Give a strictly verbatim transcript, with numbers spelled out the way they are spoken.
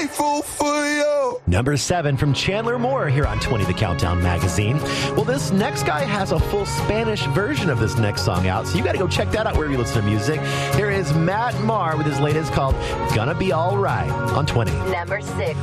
grateful for you. Number seven from Chandler Moore here on twenty The Countdown Magazine. Well, this next guy has a full Spanish version of this next song out, so you got to go check that out wherever you listen to music. Here is Matt Maher with his latest called Gonna Be All Right on twenty. Number six.